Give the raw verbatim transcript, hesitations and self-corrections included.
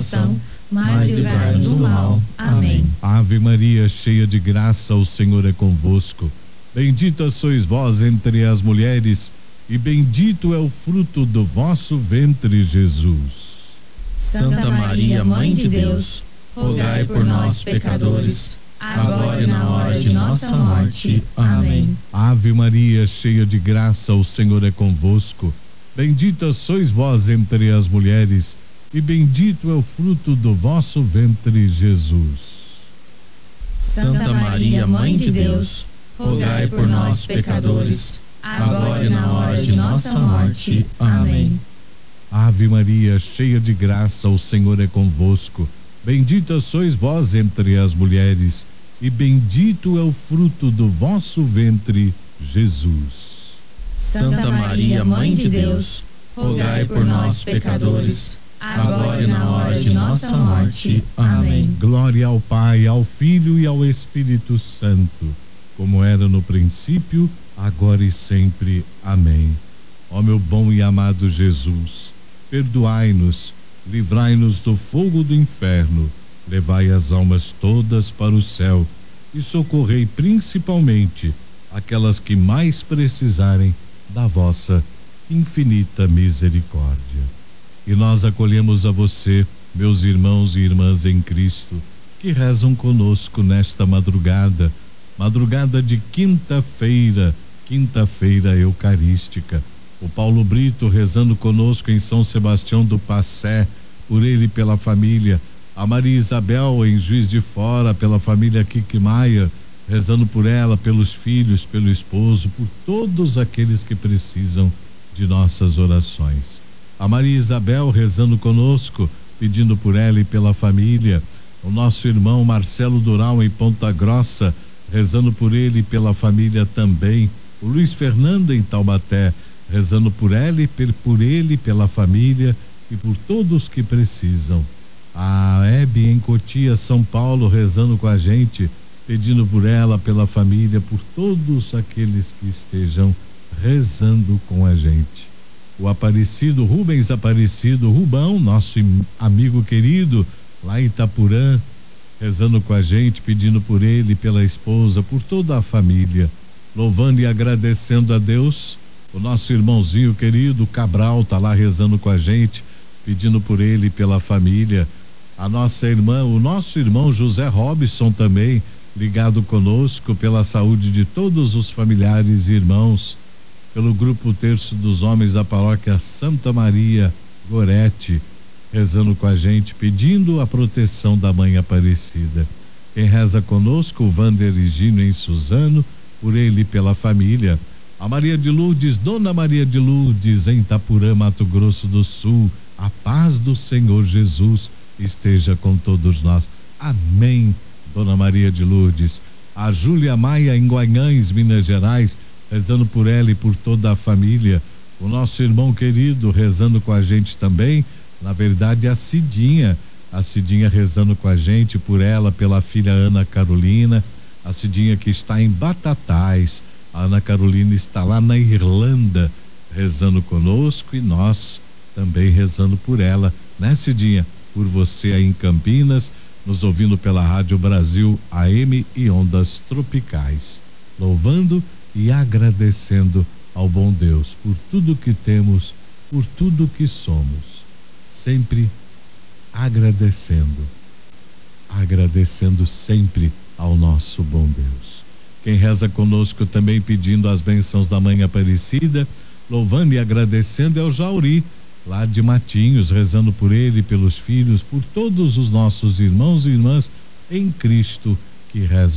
salvação, mas livrai-nos do mal. Amém. Ave Maria, cheia de graça, o Senhor é convosco. Bendita sois vós entre as mulheres, e bendito é o fruto do vosso ventre, Jesus. Santa Maria, Mãe de Deus, rogai por nós, pecadores, agora e na hora de nossa morte. Amém. Ave Maria, cheia de graça, o Senhor é convosco. Bendita sois vós entre as mulheres, e bendito é o fruto do vosso ventre, Jesus. Santa Maria, Mãe de Deus, rogai por nós, pecadores, agora e na hora de nossa morte. Amém. Ave Maria, cheia de graça, o Senhor é convosco. Bendita sois vós entre as mulheres, e bendito é o fruto do vosso ventre, Jesus. Santa Maria, Mãe de Deus, rogai por nós, pecadores, agora e na hora de nossa morte. Amém. Glória ao Pai, ao Filho e ao Espírito Santo, como era no princípio, agora e sempre. Amém. Ó meu bom e amado Jesus, perdoai-nos, livrai-nos do fogo do inferno, levai as almas todas para o céu e socorrei principalmente aquelas que mais precisarem da vossa infinita misericórdia. E nós acolhemos a você, meus irmãos e irmãs em Cristo, que rezam conosco nesta madrugada, madrugada de quinta-feira, quinta-feira eucarística. O Paulo Brito rezando conosco em São Sebastião do Passé, por ele e pela família. A Maria Isabel em Juiz de Fora, pela família Kiki Maia, rezando por ela, pelos filhos, pelo esposo, por todos aqueles que precisam de nossas orações. A Maria Isabel rezando conosco, pedindo por ela e pela família. O nosso irmão Marcelo Dural em Ponta Grossa, rezando por ele e pela família também. O Luiz Fernando em Taubaté, rezando por ela e por ele, pela família e por todos que precisam. A Hebe em Cotia, São Paulo, rezando com a gente, pedindo por ela, pela família, por todos aqueles que estejam rezando com a gente. O Aparecido, Rubens Aparecido, Rubão, nosso amigo querido, lá em Itapurã, rezando com a gente, pedindo por ele, pela esposa, por toda a família, louvando e agradecendo a Deus. O nosso irmãozinho querido Cabral tá lá rezando com a gente, pedindo por ele e pela família. A nossa irmã, o nosso irmão José Robson também, ligado conosco, pela saúde de todos os familiares e irmãos, pelo grupo Terço dos Homens da Paróquia Santa Maria Gorete, rezando com a gente, pedindo a proteção da Mãe Aparecida. Quem reza conosco, o Vander Higino em Suzano, por ele e pela família. A Maria de Lourdes, Dona Maria de Lourdes em Itapurã, Mato Grosso do Sul. A paz do Senhor Jesus esteja com todos nós. Amém, Dona Maria de Lourdes. A Júlia Maia em Guanhães, Minas Gerais, rezando por ela e por toda a família. O nosso irmão querido rezando com a gente também, na verdade a Cidinha, a Cidinha rezando com a gente, por ela, pela filha Ana Carolina, a Cidinha que está em Batatais. A Ana Carolina está lá na Irlanda rezando conosco e nós também rezando por ela, né, Cidinha? Por você aí em Campinas, nos ouvindo pela Rádio Brasil A M e Ondas Tropicais, louvando e agradecendo ao bom Deus por tudo que temos, por tudo que somos, sempre agradecendo, agradecendo sempre ao nosso bom Deus. Quem reza conosco também pedindo as bênçãos da Mãe Aparecida, louvando e agradecendo, é o Jauri, lá de Matinhos, rezando por ele, pelos filhos, por todos os nossos irmãos e irmãs em Cristo que rezam